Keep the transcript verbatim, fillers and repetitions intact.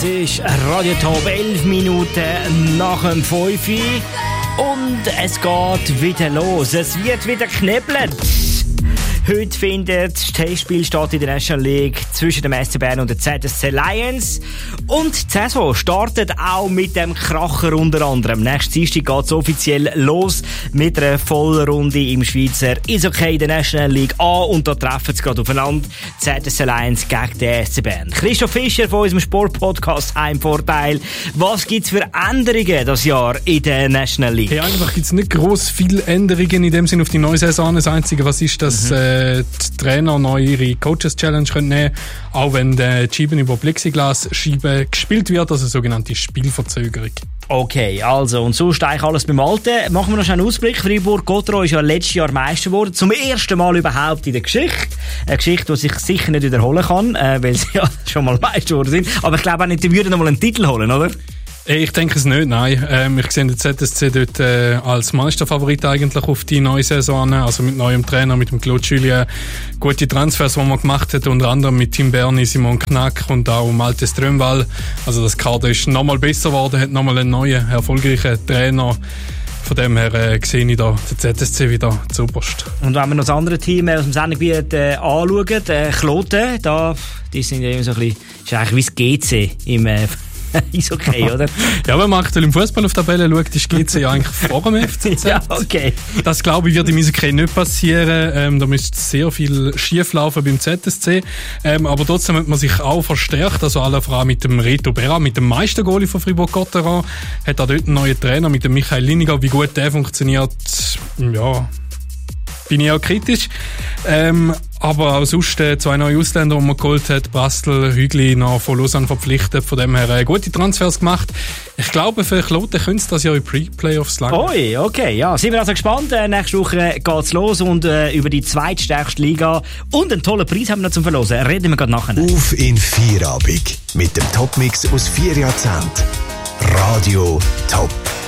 Es ist Radio Top, elf Minuten nach dem fünf und es geht wieder los. Es wird wieder knebelt. Heute findet das Testspiel statt in der National League zwischen dem S C Bern und der Z S C Lions. Und die Saison startet auch mit dem Kracher unter anderem. Nächsten Dienstag geht es offiziell los mit einer Vollrunde im Schweizer Eishockey in der National League A. Und da treffen sie gerade aufeinander. Z S C Lions gegen den S C Bern. Christoph Fischer von unserem Sportpodcast Heimvorteil. Was gibt es für Änderungen das Jahr in der National League? Hey, eigentlich gibt es nicht gross viele Änderungen in dem Sinne auf die neue Saison. Das Einzige, was ist, dass mhm. äh, die Trainer neu ihre Coaches-Challenge können nehmen, auch wenn die Scheiben über Plexiglas-Scheiben gespielt wird, also sogenannte Spielverzögerung. Okay, also, und sonst eigentlich alles beim Alten. Machen wir noch einen Ausblick. Fribourg-Gotteron ist ja letztes Jahr Meister geworden. Zum ersten Mal überhaupt in der Geschichte. Eine Geschichte, die sich sicher nicht wiederholen kann, äh, weil sie ja schon mal Meister geworden sind. Aber ich glaube auch nicht, die würden noch mal einen Titel holen, oder? Ich denke es nicht, nein. Ähm, ich sehe den Z S C dort äh, als Meisterfavorit eigentlich auf die neue Saison, also mit neuem Trainer, mit dem Claude Julien. Gute Transfers, die man gemacht hat, unter anderem mit Tim Berni, Simon Knack und auch Malte Strömwall. Also das Kader ist nochmal besser geworden, hat nochmal einen neuen, erfolgreichen Trainer. Von dem her äh, sehe ich da den Z S C wieder zuoberst. Und wenn wir noch das andere Team aus dem Sendgebiet äh, anschauen, äh, Kloten, da, die sind ja immer so ein bisschen, ist eigentlich wie das G C im äh, ist okay, oder? Ja, wenn man aktuell im Fußball auf die Tabelle schaut, ist G C ja eigentlich vor dem F C Z. Ja, okay. Das, glaube ich, wird im Eishockey nicht passieren. Ähm, da müsste sehr viel schief laufen beim Z S C. Ähm, aber trotzdem hat man sich auch verstärkt. Also alle Frauen mit dem Reto Berra, mit dem Meistergoalie von Fribourg-Gotteron. Hat auch dort einen neuen Trainer mit dem Michael Liniger. Wie gut der funktioniert, ja, bin ich auch kritisch. Ähm, aber auch sonst äh, zwei neue Ausländer, die man geholt hat, Bastel, Hügli, noch von Lausanne verpflichtet, von dem her äh, gute Transfers gemacht. Ich glaube, für Kloten können sie das ja in Pre-Playoffs lang. Oi, okay, ja, sind wir also gespannt. Äh, nächste Woche geht's los und äh, über die zweitstärkste Liga und einen tollen Preis haben wir noch zum Verlosen. Reden wir gerade nachher. Auf in Feierabend mit dem Topmix aus vier Jahrzehnten. Radio Top.